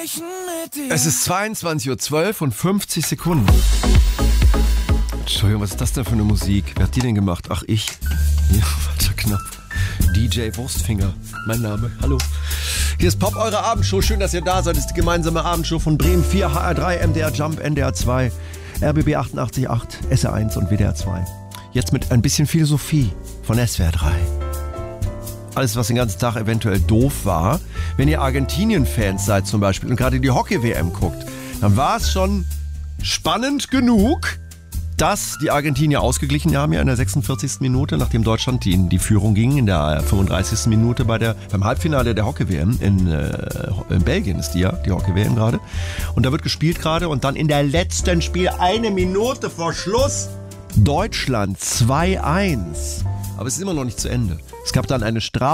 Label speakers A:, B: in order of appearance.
A: Es ist 22:12 und 50 Sekunden. Entschuldigung, was ist das denn für eine Musik? Wer hat die denn gemacht? Ach, ich. Ja, falscher Knopf. DJ Wurstfinger, mein Name. Hallo. Hier ist Pop, eure Abendshow. Schön, dass ihr da seid. Das ist die gemeinsame Abendshow von Bremen 4, HR3, MDR Jump, NDR 2, RBB 88.8, SR1 und WDR 2. Jetzt mit ein bisschen Philosophie von SWR 3. Alles, was den ganzen Tag eventuell doof war. Wenn ihr Argentinien-Fans seid zum Beispiel und gerade die Hockey-WM guckt, dann war es schon spannend genug, dass die Argentinier ausgeglichen haben ja in der 46. Minute, nachdem Deutschland in die Führung ging, in der 35. Minute beim Halbfinale der Hockey-WM in Belgien ist die Hockey-WM gerade. Und da wird gespielt gerade und dann in der letzten Spiel, 1 Minute vor Schluss, Deutschland 2-1. Aber es ist immer noch nicht zu Ende. Es gab dann eine Strafe.